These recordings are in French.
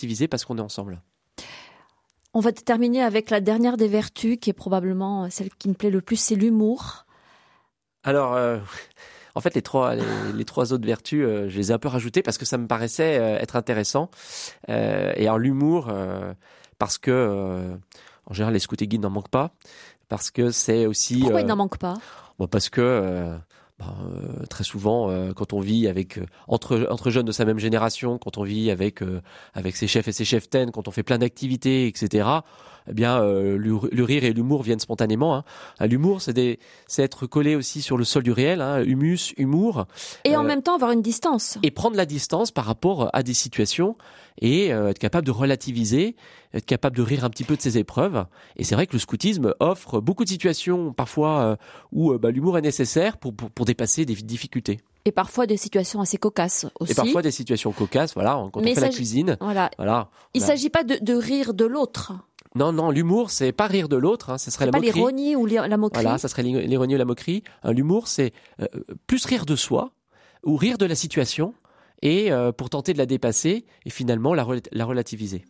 relativiser parce qu'on est ensemble. On va terminer avec la dernière des vertus, qui est probablement celle qui me plaît le plus, c'est l'humour. Alors, en fait, les trois autres vertus, je les ai un peu rajoutées parce que ça me paraissait être intéressant. Et alors l'humour, parce que en général les scouts et guides n'en manquent pas, parce que c'est aussi. Pourquoi ils n'en manquent pas ? Parce que très souvent, quand on vit avec entre jeunes de sa même génération, quand on vit avec ses chefs et ses cheftaines, quand on fait plein d'activités, etc. Eh bien, le rire et l'humour viennent spontanément. Hein. L'humour, c'est être collé aussi sur le sol du réel. Hein. Humus, humour. Et en même temps avoir une distance. Et prendre la distance par rapport à des situations et être capable de relativiser, être capable de rire un petit peu de ses épreuves. Et c'est vrai que le scoutisme offre beaucoup de situations parfois où l'humour est nécessaire pour dépasser des difficultés. Et parfois des situations assez cocasses aussi. Et parfois des situations cocasses, voilà, quand on fait la cuisine. Voilà. Il ne s'agit pas de rire de l'autre. Non, l'humour, c'est pas rire de l'autre, hein, ce serait la moquerie. C'est pas l'ironie ou la moquerie. Voilà, ça serait l'ironie ou la moquerie. L'humour, c'est plus rire de soi ou rire de la situation et pour tenter de la dépasser et finalement la relativiser.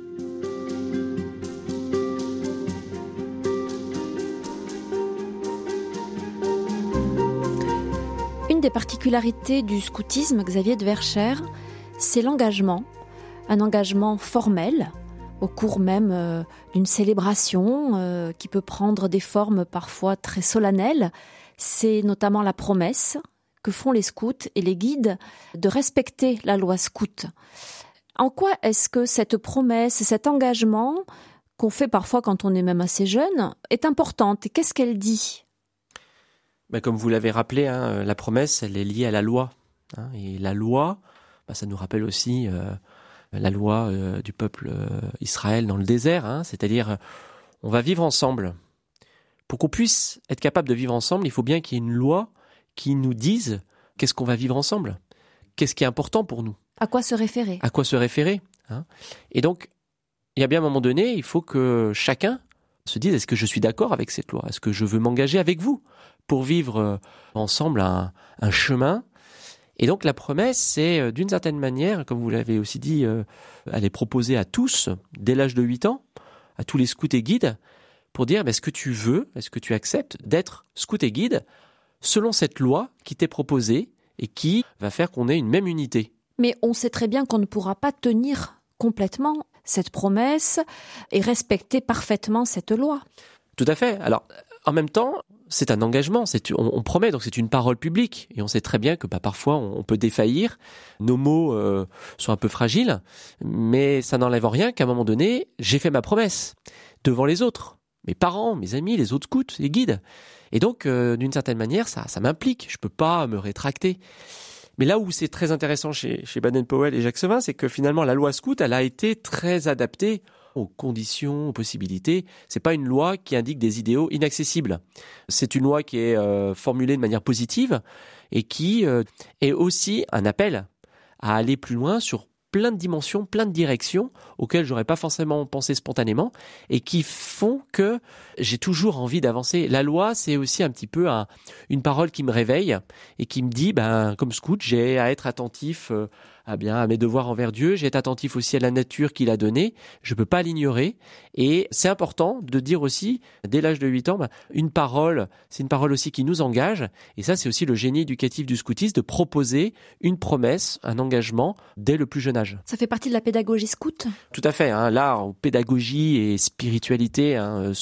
Une des particularités du scoutisme, Xavier de Verschère, c'est l'engagement. Un engagement formel, au cours même d'une célébration qui peut prendre des formes parfois très solennelles. C'est notamment la promesse que font les scouts et les guides de respecter la loi scout. En quoi est-ce que cette promesse, cet engagement qu'on fait parfois quand on est même assez jeune, est importante ? Et qu'est-ce qu'elle dit ? Comme vous l'avez rappelé, hein, la promesse, elle est liée à la loi. Hein, et la loi, ça nous rappelle aussi la loi du peuple Israël dans le désert. Hein, c'est-à-dire, on va vivre ensemble. Pour qu'on puisse être capable de vivre ensemble, il faut bien qu'il y ait une loi qui nous dise qu'est-ce qu'on va vivre ensemble. Qu'est-ce qui est important pour nous ? À quoi se référer ? À quoi se référer, hein ? Et donc, il y a bien un moment donné, il faut que chacun se dise, est-ce que je suis d'accord avec cette loi ? Est-ce que je veux m'engager avec vous pour vivre ensemble un chemin ? Et donc la promesse, c'est d'une certaine manière, comme vous l'avez aussi dit, elle est proposée à tous, dès l'âge de 8 ans, à tous les scouts et guides, pour dire, est-ce que tu veux, est-ce que tu acceptes d'être scout et guide selon cette loi qui t'est proposée et qui va faire qu'on ait une même unité. Mais on sait très bien qu'on ne pourra pas tenir complètement cette promesse et respecter parfaitement cette loi. Tout à fait. Alors, en même temps, c'est un engagement, on promet, donc c'est une parole publique. Et on sait très bien que parfois on peut défaillir, nos mots sont un peu fragiles, mais ça n'enlève en rien qu'à un moment donné, j'ai fait ma promesse devant les autres, mes parents, mes amis, les autres scouts, les guides. Et donc, d'une certaine manière, ça m'implique, je peux pas me rétracter. Mais là où c'est très intéressant chez Baden-Powell et Jacques Sevin, c'est que finalement la loi scout, elle a été très adaptée aux conditions, aux possibilités. C'est pas une loi qui indique des idéaux inaccessibles. C'est une loi qui est formulée de manière positive et qui est aussi un appel à aller plus loin sur plein de dimensions, plein de directions auxquelles j'aurais pas forcément pensé spontanément et qui font que j'ai toujours envie d'avancer. La loi, c'est aussi un petit peu une parole qui me réveille et qui me dit, comme scout, j'ai à être attentif à mes devoirs envers Dieu, j'ai à être attentif aussi à la nature qu'il a donnée, je peux pas l'ignorer et c'est important de dire aussi, dès l'âge de 8 ans, une parole, c'est une parole aussi qui nous engage et ça c'est aussi le génie éducatif du scoutisme de proposer une promesse, un engagement dès le plus jeune âge. Ça fait partie de la pédagogie scout ? Tout à fait, là, pédagogie et spiritualité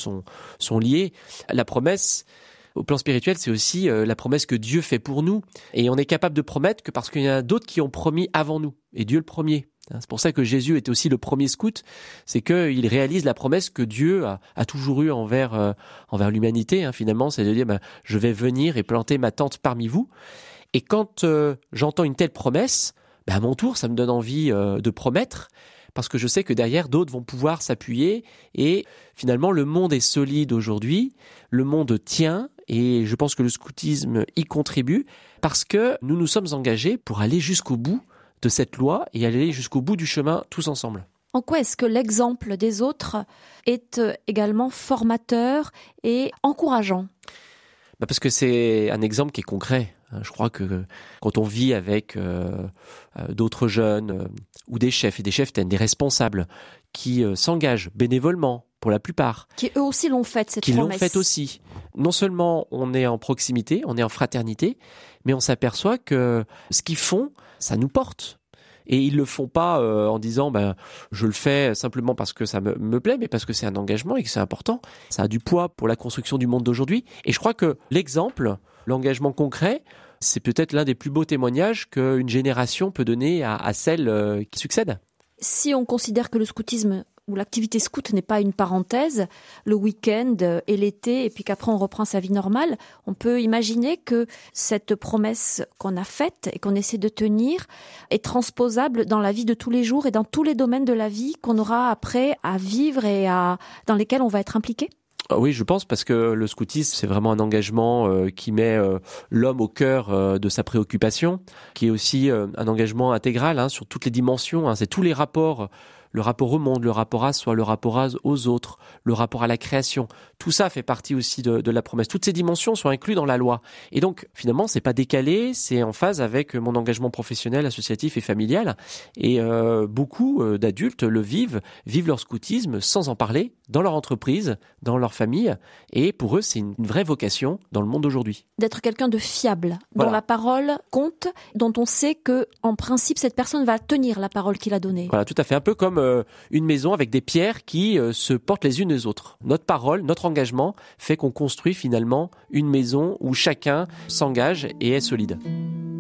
sont liées. La promesse, au plan spirituel, c'est aussi la promesse que Dieu fait pour nous. Et on est capable de promettre que parce qu'il y en a d'autres qui ont promis avant nous. Et Dieu le premier. C'est pour ça que Jésus était aussi le premier scout. C'est qu'il réalise la promesse que Dieu a toujours eue envers l'humanité. Finalement, c'est de dire, je vais venir et planter ma tente parmi vous. Et quand j'entends une telle promesse, à mon tour, ça me donne envie de promettre. Parce que je sais que derrière, d'autres vont pouvoir s'appuyer. Et finalement, le monde est solide aujourd'hui. Le monde tient. Et je pense que le scoutisme y contribue. Parce que nous nous sommes engagés pour aller jusqu'au bout de cette loi et aller jusqu'au bout du chemin tous ensemble. En quoi est-ce que l'exemple des autres est également formateur et encourageant ? Parce que c'est un exemple qui est concret. Je crois que quand on vit avec d'autres jeunes ou des chefs et des cheftaines, des responsables qui s'engagent bénévolement pour la plupart. Qui eux aussi l'ont faite, cette promesse. Qui l'ont faite aussi. Non seulement on est en proximité, on est en fraternité, mais on s'aperçoit que ce qu'ils font, ça nous porte. Et ils le font pas en disant je le fais simplement parce que ça me plaît, mais parce que c'est un engagement et que c'est important. Ça a du poids pour la construction du monde d'aujourd'hui. Et je crois que l'exemple, l'engagement concret, c'est peut-être l'un des plus beaux témoignages qu'une génération peut donner à celle qui succède. Si on considère que le scoutisme ou l'activité scout n'est pas une parenthèse, le week-end et l'été, et puis qu'après on reprend sa vie normale, on peut imaginer que cette promesse qu'on a faite et qu'on essaie de tenir est transposable dans la vie de tous les jours et dans tous les domaines de la vie qu'on aura après à vivre et dans lesquels on va être impliqué. Oui, je pense, parce que le scoutisme, c'est vraiment un engagement qui met l'homme au cœur de sa préoccupation, qui est aussi un engagement intégral sur toutes les dimensions. C'est tous les rapports, le rapport au monde, le rapport à soi, le rapport aux autres, le rapport à la création. Tout ça fait partie aussi de la promesse. Toutes ces dimensions sont incluses dans la loi. Et donc, finalement, c'est pas décalé, c'est en phase avec mon engagement professionnel, associatif et familial. Et beaucoup d'adultes le vivent leur scoutisme sans en parler, dans leur entreprise, dans leur famille. Et pour eux, c'est une vraie vocation dans le monde d'aujourd'hui. D'être quelqu'un de fiable, voilà. Dont la parole compte, dont on sait que, en principe, cette personne va tenir la parole qu'il a donnée. Voilà, tout à fait. Un peu comme une maison avec des pierres qui se portent les unes les autres. Notre parole, notre engagement fait qu'on construit finalement une maison où chacun s'engage et est solide.